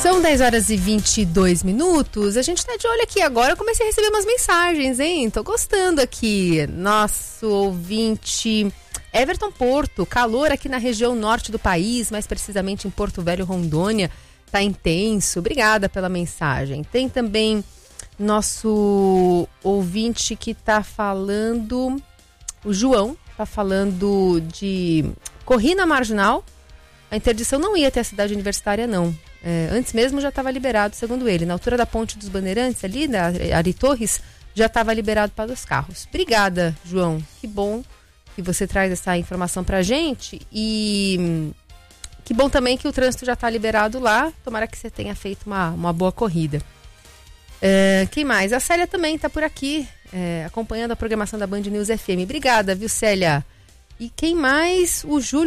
São 10 horas e 22 minutos. A gente tá de olho aqui agora. Eu comecei a receber umas mensagens, hein? Tô gostando aqui. Nosso ouvinte Everton Porto. Calor aqui na região norte do país, mais precisamente em Porto Velho, Rondônia. Tá intenso. Obrigada pela mensagem. Tem também nosso ouvinte que tá falando... O João tá falando de Corrina Marginal. A interdição não ia até a cidade universitária, não. Antes mesmo já estava liberado, segundo ele. Na altura da Ponte dos Bandeirantes, ali, da Ari Torres, já estava liberado para os carros. Obrigada, João. Que bom que você traz essa informação para a gente. E que bom também que o trânsito já está liberado lá. Tomara que você tenha feito uma boa corrida. Quem mais? A Célia também está por aqui, acompanhando a programação da Band News FM. Obrigada, viu, Célia? E quem mais? O Júlio.